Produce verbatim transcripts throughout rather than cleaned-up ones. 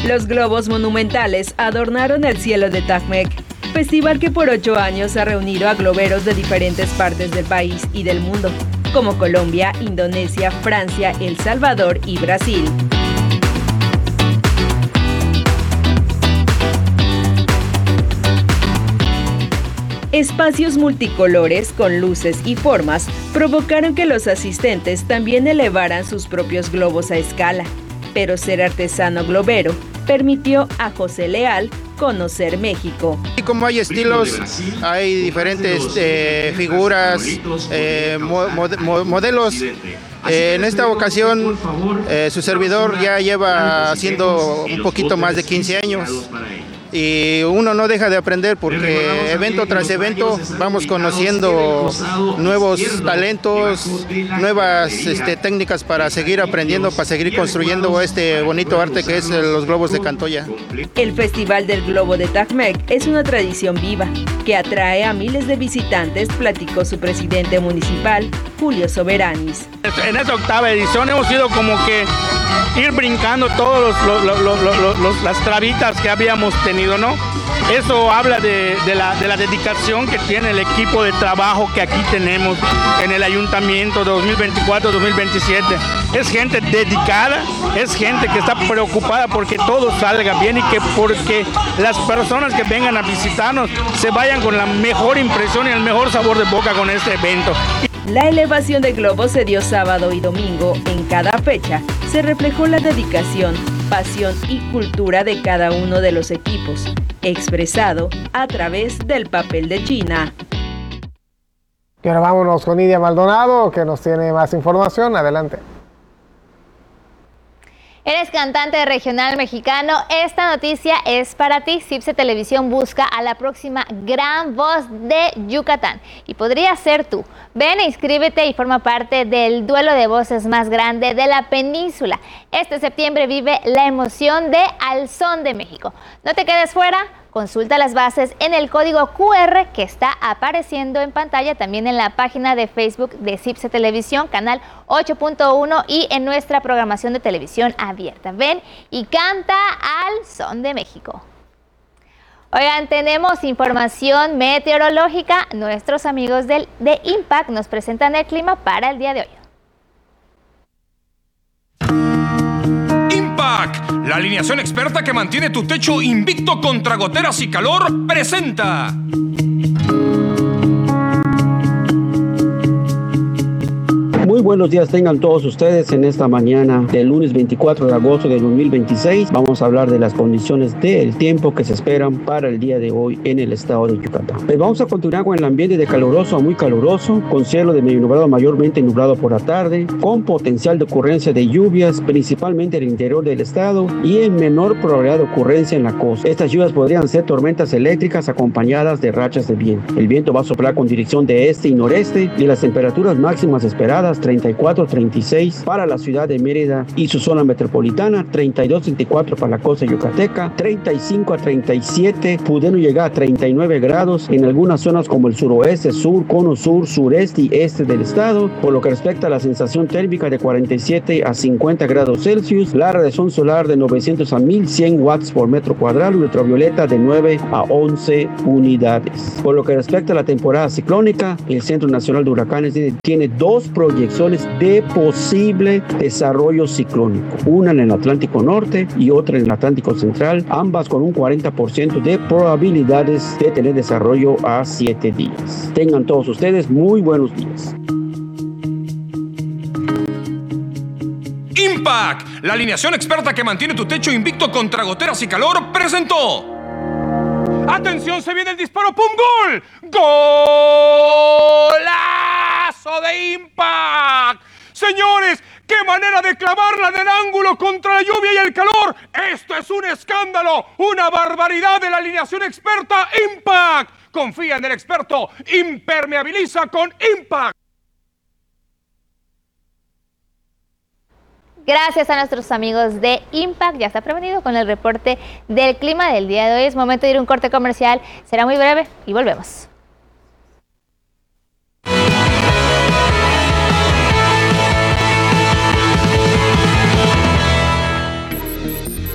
Los globos monumentales adornaron el cielo de Tacmec, festival que por ocho años ha reunido a globeros de diferentes partes del país y del mundo, como Colombia, Indonesia, Francia, El Salvador y Brasil. Espacios multicolores con luces y formas provocaron que los asistentes también elevaran sus propios globos a escala, pero ser artesano globero permitió a José Leal conocer México. Y como hay estilos, hay diferentes eh, figuras, eh, mo mo modelos. Eh, en esta ocasión, eh, su servidor ya lleva haciendo un poquito más de quince años. Y uno no deja de aprender porque evento tras evento vamos conociendo nuevos talentos, nuevas este, técnicas para seguir aprendiendo, para seguir construyendo este bonito arte que es los globos de Cantoya. El Festival del Globo de Tacmec es una tradición viva que atrae a miles de visitantes, platicó su presidente municipal, Julio Soberanis. En esta octava edición hemos ido como que ir brincando todas los, los, los, los, los, las trabitas que habíamos tenido, ¿no? Eso habla de, de, la, de la dedicación que tiene el equipo de trabajo que aquí tenemos en el ayuntamiento de dos mil veinticuatro dos mil veintisiete. Es gente dedicada, es gente que está preocupada porque todo salga bien y que porque las personas que vengan a visitarnos se vayan con la mejor impresión y el mejor sabor de boca con este evento. La elevación de globos se dio sábado y domingo. En cada fecha se reflejó la dedicación, pasión y cultura de cada uno de los equipos, expresado a través del papel de China. Y ahora vámonos con Nidia Maldonado, que nos tiene más información. Adelante. Eres cantante regional mexicano, esta noticia es para ti. CIPSE Televisión busca a la próxima gran voz de Yucatán y podría ser tú. Ven e inscríbete y forma parte del duelo de voces más grande de la península. Este septiembre vive la emoción de Al Son de México. No te quedes fuera. Consulta las bases en el código Q R que está apareciendo en pantalla, también en la página de Facebook de CIPSE Televisión, canal ocho punto uno y en nuestra programación de televisión abierta. Ven y canta Al Son de México. Oigan, tenemos información meteorológica. Nuestros amigos del, de Impact nos presentan el clima para el día de hoy. La alineación experta que mantiene tu techo invicto contra goteras y calor presenta. Muy buenos días tengan todos ustedes en esta mañana del lunes veinticuatro de agosto de dos mil veintiséis. Vamos a hablar de las condiciones del tiempo que se esperan para el día de hoy en el estado de Yucatán. Pues vamos a continuar con el ambiente de caluroso a muy caluroso, con cielo de medio nublado mayormente nublado por la tarde, con potencial de ocurrencia de lluvias, principalmente en el interior del estado y en menor probabilidad de ocurrencia en la costa. Estas lluvias podrían ser tormentas eléctricas acompañadas de rachas de viento. El viento va a soplar con dirección de este y noreste y las temperaturas máximas esperadas treinta y cuatro a treinta y seis para la ciudad de Mérida y su zona metropolitana, treinta y dos a treinta y cuatro para la costa yucateca, treinta y cinco a treinta y siete, pudiendo llegar a treinta y nueve grados en algunas zonas como el suroeste, sur, cono sur, sureste y este del estado. Por lo que respecta a la sensación térmica de cuarenta y siete a cincuenta grados Celsius, la radiación solar de novecientos a mil cien watts por metro cuadrado y ultravioleta de nueve a once unidades. Por lo que respecta a la temporada ciclónica, el Centro Nacional de Huracanes tiene dos proyecciones de posible desarrollo ciclónico, una en el Atlántico Norte y otra en el Atlántico Central, ambas con un cuarenta por ciento de probabilidades de tener desarrollo a siete días. Tengan todos ustedes muy buenos días. Impact, la alineación experta que mantiene tu techo invicto contra goteras y calor, presentó. ¡Atención! ¡Se viene el disparo! ¡Pum! ¡Gol! ¡Golazo de Impact! Señores, ¡qué manera de clavarla del ángulo contra la lluvia y el calor! ¡Esto es un escándalo! ¡Una barbaridad de la alineación experta Impact! Confía en el experto. Impermeabiliza con Impact. Gracias a nuestros amigos de Impact. Ya está prevenido con el reporte del clima del día de hoy. Es momento de ir a un corte comercial. Será muy breve y volvemos.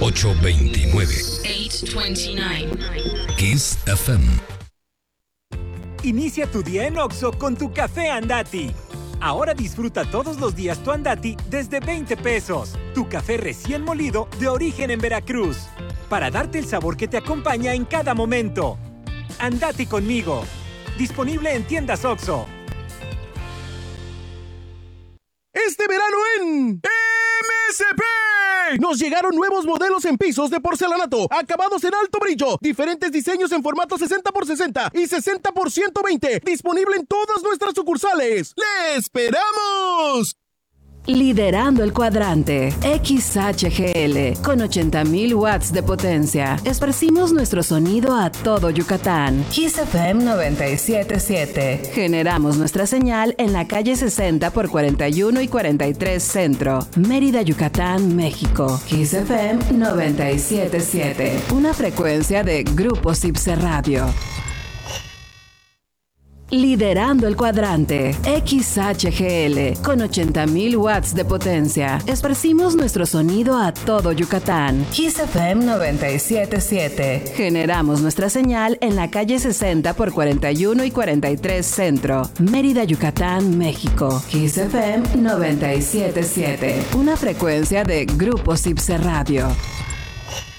ochocientos veintinueve. ochocientos veintinueve. Kiss F M. Inicia tu día en Oxxo con tu café Andati. Ahora disfruta todos los días tu Andati desde veinte pesos. Tu café recién molido de origen en Veracruz. Para darte el sabor que te acompaña en cada momento. Andati conmigo. Disponible en tiendas Oxxo. Este verano en M S P nos llegaron nuevos modelos en pisos de porcelanato, acabados en alto brillo, diferentes diseños en formato sesenta por sesenta y sesenta por ciento veinte, disponible en todas nuestras sucursales. ¡Le esperamos! Liderando el cuadrante, X H G L, con ochenta mil watts de potencia. Esparcimos nuestro sonido a todo Yucatán. Kiss F M noventa y siete punto siete. Generamos nuestra señal en la calle sesenta por cuarenta y uno y cuarenta y tres Centro, Mérida, Yucatán, México. Kiss F M noventa y siete punto siete. Una frecuencia de Grupo Cipse Radio. Liderando el cuadrante, X H G L, con ochenta mil watts de potencia. Esparcimos nuestro sonido a todo Yucatán. Kiss F M noventa y siete punto siete. Generamos nuestra señal en la calle sesenta por cuarenta y uno y cuarenta y tres Centro, Mérida, Yucatán, México. Kiss F M noventa y siete punto siete. Una frecuencia de Grupo Cipse Radio.